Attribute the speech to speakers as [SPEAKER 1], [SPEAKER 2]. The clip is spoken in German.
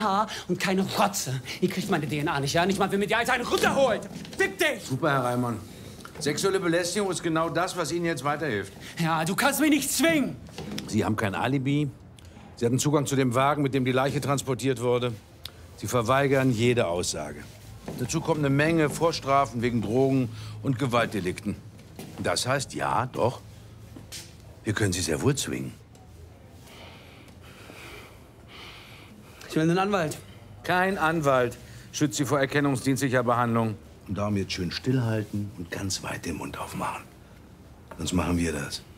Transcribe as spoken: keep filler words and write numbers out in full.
[SPEAKER 1] Haar und keine Rotze. Ihr kriegt meine D N A nicht, ja? Nicht mal, wenn mir die eins einen runterholt. Fick dich!
[SPEAKER 2] Super, Herr Reimann. Sexuelle Belästigung ist genau das, was Ihnen jetzt weiterhilft.
[SPEAKER 1] Ja, du kannst mich nicht zwingen.
[SPEAKER 2] Sie haben kein Alibi. Sie hatten Zugang zu dem Wagen, mit dem die Leiche transportiert wurde. Sie verweigern jede Aussage. Dazu kommt eine Menge Vorstrafen wegen Drogen und Gewaltdelikten. Das heißt, ja, doch, wir können Sie sehr wohl zwingen.
[SPEAKER 1] Ich will einen Anwalt.
[SPEAKER 2] Kein Anwalt schützt Sie vor erkennungsdienstlicher Behandlung. Und darum jetzt schön stillhalten und ganz weit den Mund aufmachen. Sonst machen wir das.